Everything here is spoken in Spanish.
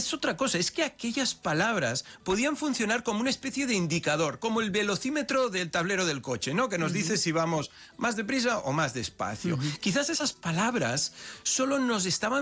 es otra cosa, es que aquellas palabras podían funcionar como una especie de indicador, como el velocímetro del tablero del coche, ¿no? Que nos dice si vamos más deprisa o más despacio. Quizás esas palabras solo nos estaban